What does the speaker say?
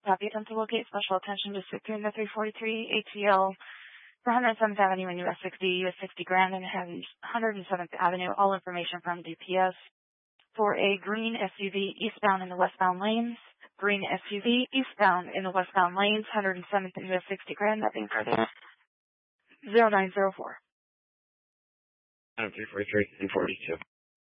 Copy. Attempt to locate. Special attention to 343 ATL for 107th Avenue and US 60, US 60 Grand and 107th Avenue. All information from DPS for a green SUV eastbound in the westbound lanes. Green SUV eastbound in the westbound lanes, 107th and US 60 Grand. Nothing further. 0904. 343 and 42.